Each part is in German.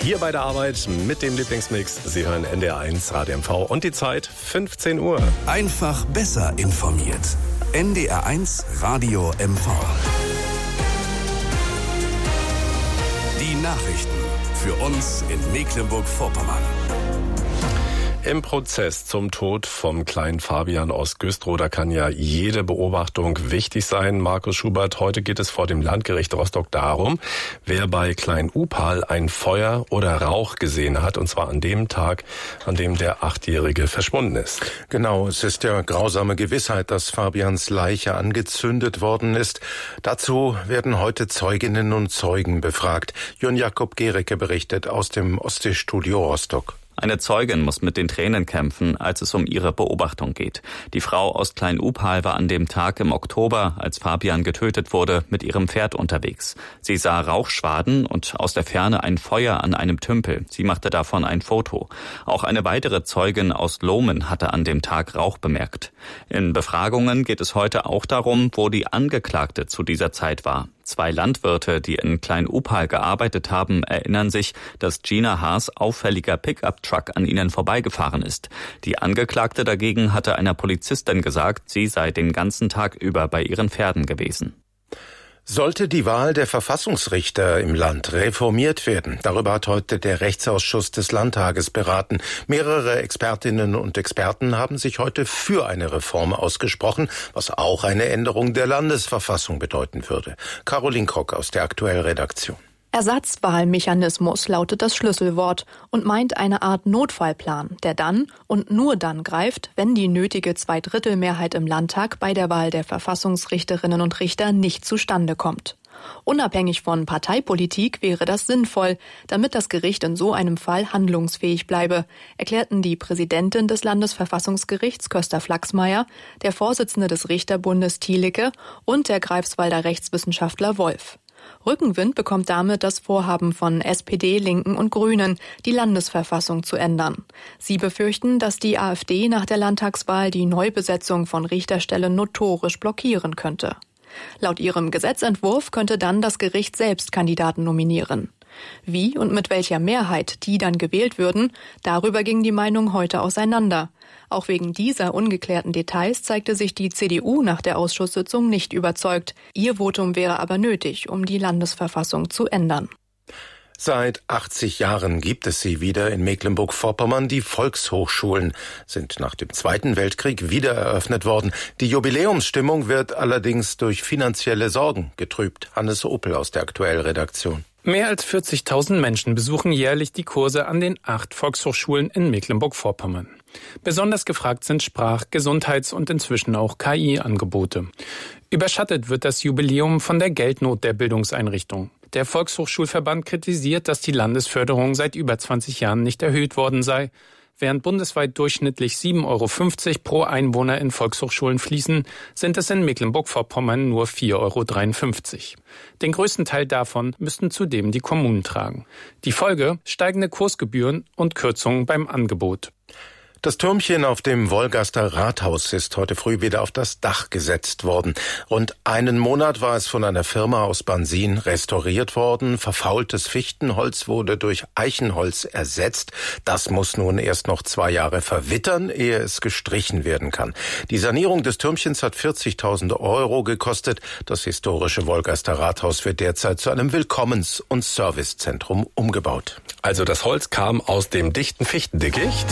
hier bei der Arbeit mit dem Lieblingsmix. Sie hören NDR1 Radio MV und die Zeit 15 Uhr. Einfach besser informiert. NDR1 Radio MV. Die Nachrichten für uns in Mecklenburg-Vorpommern. Im Prozess zum Tod vom kleinen Fabian aus Güstrow, da kann ja jede Beobachtung wichtig sein. Markus Schubert, heute geht es vor dem Landgericht Rostock darum, wer bei Klein Upal ein Feuer oder Rauch gesehen hat, und zwar an dem Tag, an dem der 8-Jährige verschwunden ist. Genau, es ist ja grausame Gewissheit, dass Fabians Leiche angezündet worden ist. Dazu werden heute Zeuginnen und Zeugen befragt. Jörn Jakob Gericke berichtet aus dem Ostseestudio Rostock. Eine Zeugin muss mit den Tränen kämpfen, als es um ihre Beobachtung geht. Die Frau aus Klein Upal war an dem Tag im Oktober, als Fabian getötet wurde, mit ihrem Pferd unterwegs. Sie sah Rauchschwaden und aus der Ferne ein Feuer an einem Tümpel. Sie machte davon ein Foto. Auch eine weitere Zeugin aus Lohmen hatte an dem Tag Rauch bemerkt. In Befragungen geht es heute auch darum, wo die Angeklagte zu dieser Zeit war. 2 Landwirte, die in Klein Upal gearbeitet haben, erinnern sich, dass Gina Haas' auffälliger Pickup-Truck an ihnen vorbeigefahren ist. Die Angeklagte dagegen hatte einer Polizistin gesagt, sie sei den ganzen Tag über bei ihren Pferden gewesen. Sollte die Wahl der Verfassungsrichter im Land reformiert werden? Darüber hat heute der Rechtsausschuss des Landtages beraten. Mehrere Expertinnen und Experten haben sich heute für eine Reform ausgesprochen, was auch eine Änderung der Landesverfassung bedeuten würde. Caroline Krock aus der Aktuell-Redaktion. Ersatzwahlmechanismus lautet das Schlüsselwort und meint eine Art Notfallplan, der dann und nur dann greift, wenn die nötige 2/3 im Landtag bei der Wahl der Verfassungsrichterinnen und Richter nicht zustande kommt. Unabhängig von Parteipolitik wäre das sinnvoll, damit das Gericht in so einem Fall handlungsfähig bleibe, erklärten die Präsidentin des Landesverfassungsgerichts Köster Flachsmeier, der Vorsitzende des Richterbundes Thielicke und der Greifswalder Rechtswissenschaftler Wolf. Rückenwind bekommt damit das Vorhaben von SPD, Linken und Grünen, die Landesverfassung zu ändern. Sie befürchten, dass die AfD nach der Landtagswahl die Neubesetzung von Richterstellen notorisch blockieren könnte. Laut ihrem Gesetzentwurf könnte dann das Gericht selbst Kandidaten nominieren. Wie und mit welcher Mehrheit die dann gewählt würden, darüber gingen die Meinungen heute auseinander. Auch wegen dieser ungeklärten Details zeigte sich die CDU nach der Ausschusssitzung nicht überzeugt. Ihr Votum wäre aber nötig, um die Landesverfassung zu ändern. Seit 80 Jahren gibt es sie wieder in Mecklenburg-Vorpommern. Die Volkshochschulen sind nach dem Zweiten Weltkrieg wieder eröffnet worden. Die Jubiläumsstimmung wird allerdings durch finanzielle Sorgen getrübt. Hannes Opel aus der Aktuell-Redaktion. Mehr als 40.000 Menschen besuchen jährlich die Kurse an den 8 Volkshochschulen in Mecklenburg-Vorpommern. Besonders gefragt sind Sprach-, Gesundheits- und inzwischen auch KI-Angebote. Überschattet wird das Jubiläum von der Geldnot der Bildungseinrichtung. Der Volkshochschulverband kritisiert, dass die Landesförderung seit über 20 Jahren nicht erhöht worden sei. Während bundesweit durchschnittlich 7,50 € pro Einwohner in Volkshochschulen fließen, sind es in Mecklenburg-Vorpommern nur 4,53 €. Den größten Teil davon müssten zudem die Kommunen tragen. Die Folge: steigende Kursgebühren und Kürzungen beim Angebot. Das Türmchen auf dem Wolgaster Rathaus ist heute früh wieder auf das Dach gesetzt worden. Rund einen Monat war es von einer Firma aus Bansin restauriert worden. Verfaultes Fichtenholz wurde durch Eichenholz ersetzt. Das muss nun erst noch 2 Jahre verwittern, ehe es gestrichen werden kann. Die Sanierung des Türmchens hat 40.000 € gekostet. Das historische Wolgaster Rathaus wird derzeit zu einem Willkommens- und Servicezentrum umgebaut. Also das Holz kam aus dem dichten Fichtendickicht.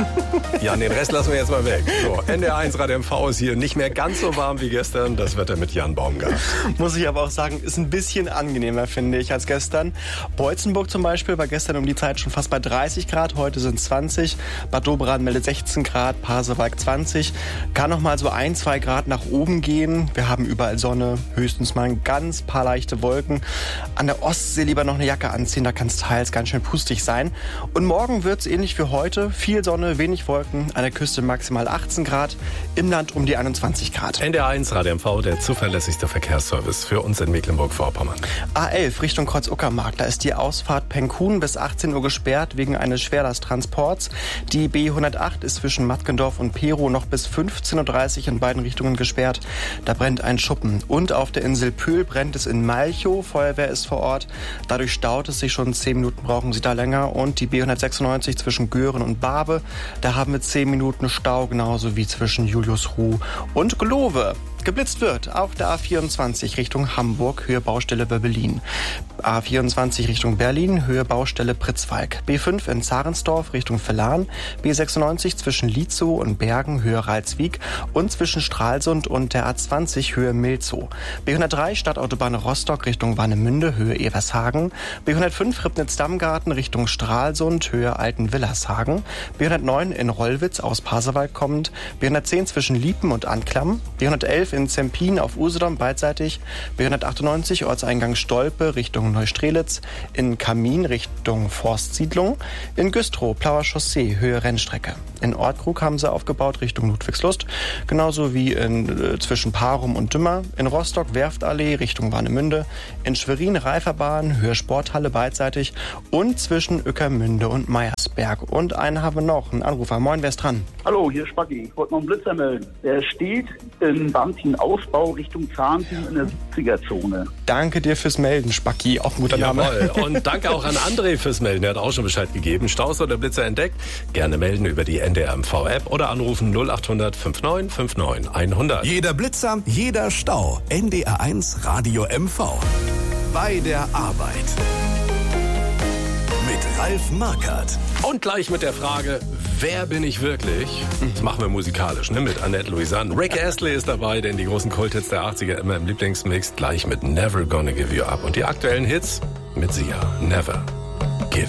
Ja, den Rest lassen wir jetzt mal weg. So, NDR1 Radio MV ist hier nicht mehr ganz so warm wie gestern. Das Wetter mit Jan Baumgart. Muss ich aber auch sagen, ist ein bisschen angenehmer, finde ich, als gestern. Beutzenburg zum Beispiel war gestern um die Zeit schon fast bei 30 Grad. Heute sind es 20. Bad Doberan meldet 16 Grad, Pasewalk 20. Kann noch mal so 1-2 Grad nach oben gehen. Wir haben überall Sonne, höchstens mal ein ganz paar leichte Wolken. An der Ostsee lieber noch eine Jacke anziehen, da kann es teils ganz schön pustig sein. Und morgen wird es ähnlich wie heute. Viel Sonne, wenig Wolken. Wolken, an der Küste maximal 18 Grad, im Land um die 21 Grad. NDR1 Radio MV, der zuverlässigste Verkehrsservice für uns in Mecklenburg-Vorpommern. A11 Richtung Kreuz-Uckermark, da ist die Ausfahrt Penkhuhn bis 18 Uhr gesperrt wegen eines Schwerlasttransports. Die B108 ist zwischen Matkendorf und Perow noch bis 15.30 Uhr in beiden Richtungen gesperrt. Da brennt ein Schuppen. Und auf der Insel Pöhl brennt es in Malchow. Feuerwehr ist vor Ort. Dadurch staut es sich schon 10 Minuten, brauchen Sie da länger. Und die B196 zwischen Göhren und Barbe, da haben wir 10 Minuten Stau, genauso wie zwischen Juliusruh und Glove. Geblitzt wird auf der A24 Richtung Hamburg, Höhe Baustelle bei Berlin. A24 Richtung Berlin, Höhe Baustelle Pritzwalk. B5 in Zarensdorf Richtung Vellan. B96 zwischen Lietzow und Bergen, Höhe Ralswiek. Und zwischen Stralsund und der A20, Höhe Milzow. B103 Stadtautobahn Rostock Richtung Warnemünde, Höhe Evershagen. B105 Ribnitz-Dammgarten Richtung Stralsund, Höhe Altenwillershagen. B109 in Rollwitz aus Pasewalk kommend. B110 zwischen Liepen und Anklam. B111 in Zempin auf Usedom beidseitig, B198 Ortseingang Stolpe Richtung Neustrelitz, in Kamin Richtung Forstsiedlung, in Güstrow Plauer Chaussee Höhe Rennstrecke. In Ortkrug haben sie aufgebaut Richtung Ludwigslust, genauso wie zwischen Parum und Dümmer, in Rostock Werftallee Richtung Warnemünde, in Schwerin Reiferbahn Höhe Sporthalle beidseitig und zwischen Ueckermünde und Meiersberg. Und einen haben wir noch, einen Anrufer. Moin, wer ist dran? Hallo, hier ist Spacki. Ich wollte noch einen Blitzer melden. Der steht in Ausbau Richtung Zahnteam in der 70er-Zone. Danke dir fürs Melden, Spacki. Auch ein guter Name. Jawohl. Und danke auch an André fürs Melden. Er hat auch schon Bescheid gegeben. Staus oder Blitzer entdeckt? Gerne melden über die NDR MV-App oder anrufen 0800 59 59 100. Jeder Blitzer, jeder Stau. NDR1 Radio MV. Bei der Arbeit. Mit Ralf Markert. Und gleich mit der Frage, wer bin ich wirklich? Das machen wir musikalisch, ne? Mit Annette Louisanne. Rick Astley ist dabei, denn die großen Kulthits der 80er immer im Lieblingsmix. Gleich mit Never Gonna Give You Up. Und die aktuellen Hits mit Sia. Never.